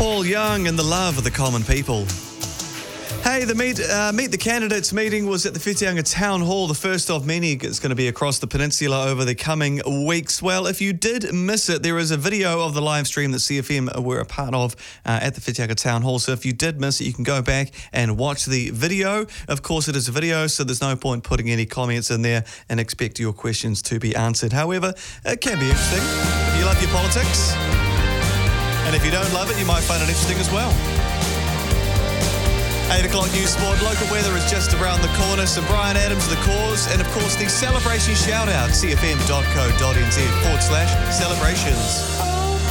Paul Young and the love of the common people. Hey, the Meet the Candidates meeting was at the Whitianga Town Hall, the first of many. It's going to be across the peninsula over the coming weeks. Well, if you did miss it, there is a video of the live stream that CFM were a part of at the Whitianga Town Hall. So if you did miss it, you can go back and watch the video. Of course, it is a video, so there's no point putting any comments in there and expect your questions to be answered. However, it can be interesting if you love your politics. And if you don't love it, you might find it interesting as well. 8 o'clock news sport. Local weather is just around the corner. So Brian Adams, the cause. And of course, the celebration shout out, cfm.co.nz/celebrations.